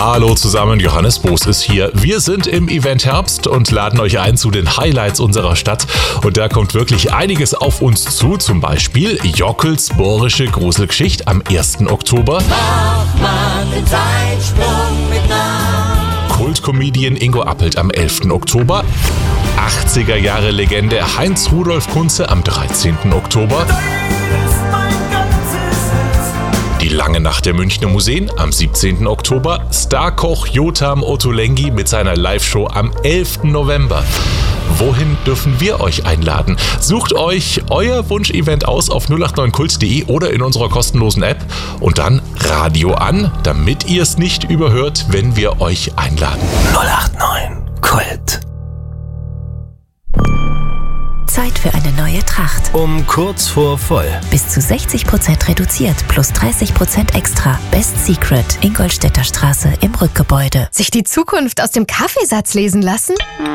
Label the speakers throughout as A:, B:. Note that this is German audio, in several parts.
A: Hallo zusammen, Johannes Boos ist hier. Wir sind im Event Herbst und laden euch ein zu den Highlights unserer Stadt. Und da kommt wirklich einiges auf uns zu, zum Beispiel Jockels bohrische Gruselgeschichte am 1. Oktober.
B: Mach mal den Zeitsprung mit nach.
A: Kultcomedian Ingo Appelt am 11. Oktober. 80er-Jahre-Legende Heinz-Rudolf Kunze am 13. Oktober. Die lange Nacht der Münchner Museen am 17. Oktober. Starkoch Jotam Ottolenghi mit seiner Live-Show am 11. November. Wohin dürfen wir euch einladen? Sucht euch euer Wunschevent aus auf 089kult.de oder in unserer kostenlosen App und dann Radio an, damit ihr es nicht überhört, wenn wir euch einladen.
C: 089 Kult.
D: Zeit für eine neue Tracht.
C: Um kurz vor voll.
D: Bis zu 60% reduziert, plus 30% extra. Best Secret, Ingolstädter Straße im Rückgebäude.
E: Sich die Zukunft aus dem Kaffeesatz lesen lassen?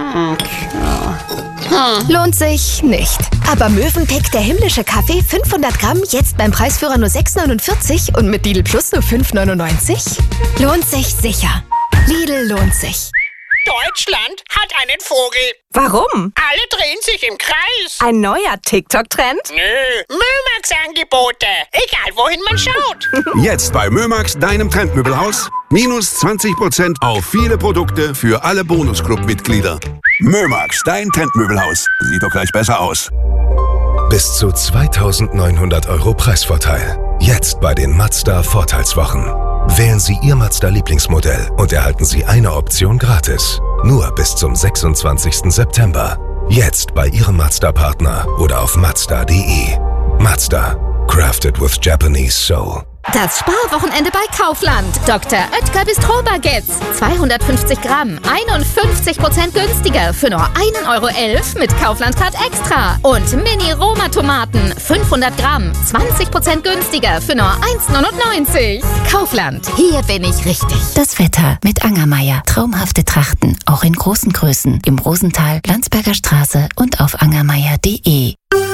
E: Lohnt sich nicht. Aber Mövenpick, der himmlische Kaffee, 500 Gramm, jetzt beim Preisführer nur 6,49 und mit Lidl Plus nur 5,99? Lohnt sich sicher. Lidl lohnt sich.
F: Deutschland hat einen Vogel.
G: Warum?
F: Alle drehen sich im Kreis.
G: Ein neuer TikTok-Trend?
F: Nö, Mömax-Angebote. Egal, wohin man schaut.
H: Jetzt bei Mömax, deinem Trendmöbelhaus. Minus 20% auf viele Produkte für alle Bonusclub-Mitglieder. Mömax, dein Trendmöbelhaus. Sieht doch gleich besser aus.
I: Bis zu 2.900 € Preisvorteil. Jetzt bei den Mazda Vorteilswochen. Wählen Sie Ihr Mazda-Lieblingsmodell und erhalten Sie eine Option gratis. Nur bis zum 26. September. Jetzt bei Ihrem Mazda-Partner oder auf Mazda.de. Mazda. Crafted with Japanese soul.
J: Das Sparwochenende bei Kaufland. Dr. Oetker Bistro-Baguettes. 250 Gramm, 51% günstiger für nur 1,11 € mit Kaufland-Card Extra. Und Mini-Roma-Tomaten, 500 Gramm, 20% günstiger für nur 1,99 €. Kaufland, hier bin ich richtig.
D: Das Wetter mit Angermeier. Traumhafte Trachten, auch in großen Größen. Im Rosental, Landsberger Straße und auf angermeier.de.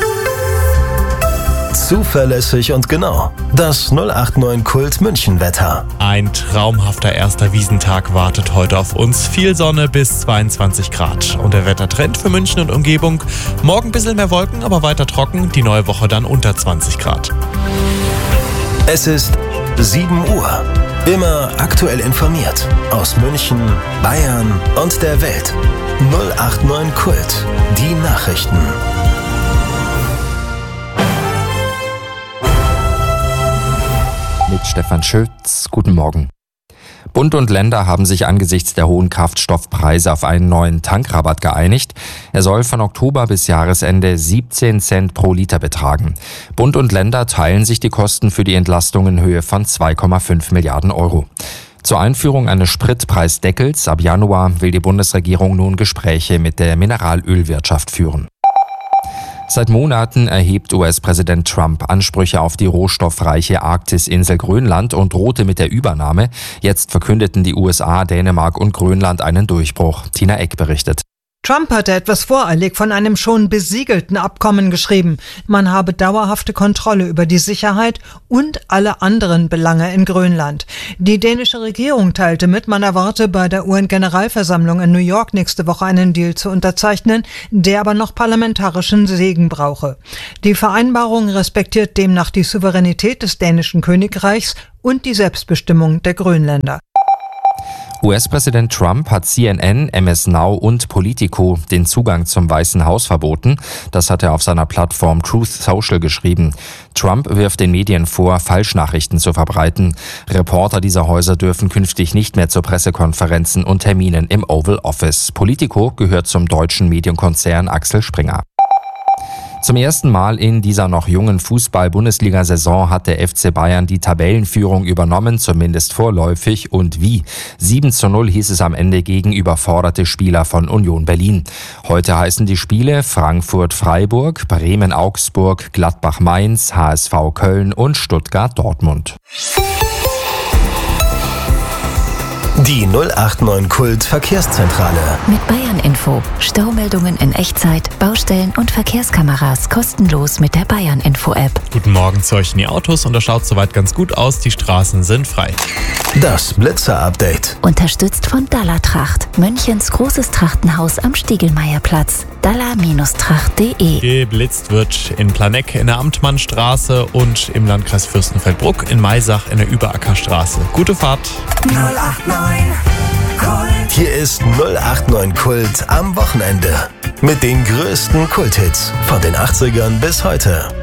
C: Zuverlässig und genau. Das 089 Kult München Wetter.
K: Ein traumhafter erster Wiesentag wartet heute auf uns. Viel Sonne bis 22 Grad. Und der Wettertrend für München und Umgebung. Morgen ein bisschen mehr Wolken, aber weiter trocken. Die neue Woche dann unter 20 Grad.
C: Es ist 7 Uhr. Immer aktuell informiert. Aus München, Bayern und der Welt. 089 Kult. Die Nachrichten.
L: Mit Stefan Schütz. Guten Morgen. Bund und Länder haben sich angesichts der hohen Kraftstoffpreise auf einen neuen Tankrabatt geeinigt. Er soll von Oktober bis Jahresende 17 Cent pro Liter betragen. Bund und Länder teilen sich die Kosten für die Entlastung in Höhe von 2,5 Milliarden €. Zur Einführung eines Spritpreisdeckels ab Januar will die Bundesregierung nun Gespräche mit der Mineralölwirtschaft führen. Seit Monaten erhebt US-Präsident Trump Ansprüche auf die rohstoffreiche Arktisinsel Grönland und drohte mit der Übernahme. Jetzt verkündeten die USA, Dänemark und Grönland einen Durchbruch. Tina Eck berichtet.
M: Trump hatte etwas voreilig von einem schon besiegelten Abkommen geschrieben. Man habe dauerhafte Kontrolle über die Sicherheit und alle anderen Belange in Grönland. Die dänische Regierung teilte mit, man erwarte bei der UN-Generalversammlung in New York nächste Woche einen Deal zu unterzeichnen, der aber noch parlamentarischen Segen brauche. Die Vereinbarung respektiert demnach die Souveränität des dänischen Königreichs und die Selbstbestimmung der Grönländer.
L: US-Präsident Trump hat CNN, MS Now und Politico den Zugang zum Weißen Haus verboten. Das hat er auf seiner Plattform Truth Social geschrieben. Trump wirft den Medien vor, Falschnachrichten zu verbreiten. Reporter dieser Häuser dürfen künftig nicht mehr zu Pressekonferenzen und Terminen im Oval Office. Politico gehört zum deutschen Medienkonzern Axel Springer. Zum ersten Mal in dieser noch jungen Fußball-Bundesliga-Saison hat der FC Bayern die Tabellenführung übernommen, zumindest vorläufig. Und wie? 7:0 hieß es am Ende gegen überforderte Spieler von Union Berlin. Heute heißen die Spiele Frankfurt-Freiburg, Bremen-Augsburg, Gladbach-Mainz, HSV Köln und Stuttgart-Dortmund.
C: Die 089 Kult Verkehrszentrale.
D: Mit Bayern Info. Staumeldungen in Echtzeit, Baustellen und Verkehrskameras kostenlos mit der Bayern Info App.
K: Guten Morgen zu euch in die Autos und das schaut soweit ganz gut aus. Die Straßen sind frei.
C: Das Blitzer-Update.
D: Unterstützt von Dallertracht. Münchens großes Trachtenhaus am Stiegelmeierplatz. Daller-tracht.de.
K: Geblitzt wird in Planegg in der Amtmannstraße und im Landkreis Fürstenfeldbruck, in Maisach in der Überackerstraße. Gute Fahrt.
B: 089 Kult.
C: Hier ist 089 Kult am Wochenende. Mit den größten Kulthits von den 80ern bis heute.